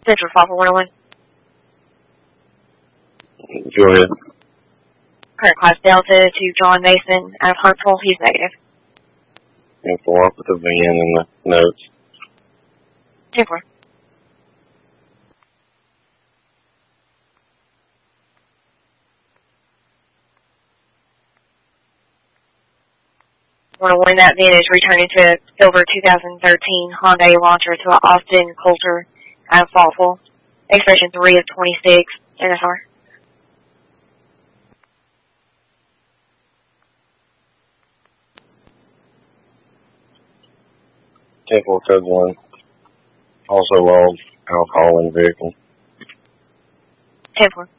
Central 541. Go ahead. Current class Delta to John Mason out of Huntsville. He's negative. And follow up with the VN in the notes. 10-4. When that VN is returning to silver 2013 Honda Elantra to Austin Coulter out of Fallsville. Expression 3 of 26, NSR. Temple code 1. Also logged alcohol in vehicle. 10-4.